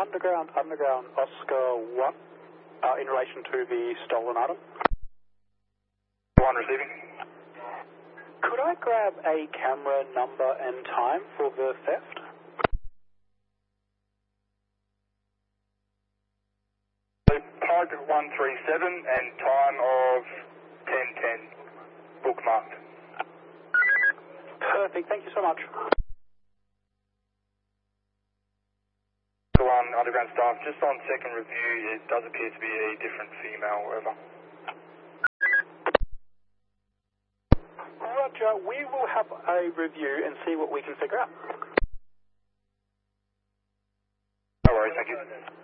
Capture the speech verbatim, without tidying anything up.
Underground, Underground, Oscar one, uh, in relation to the stolen item. One receiving. Could I grab a camera number and time for the theft? Target one three seven and time of ten ten, bookmarked. Perfect, thank you so much. One underground staff, just on second review, it does appear to be a different female, over. Roger, we will have a review and see what we can figure out. No worries, thank you.